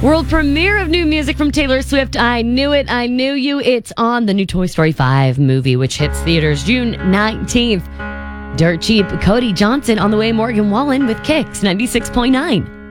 World premiere of new music from Taylor Swift. I Knew It, I Knew You. It's on the new Toy Story 5 movie, which hits theaters June 19th. Dirt Cheap, Cody Johnson on the way, Morgan Wallen with Kicks 96.9.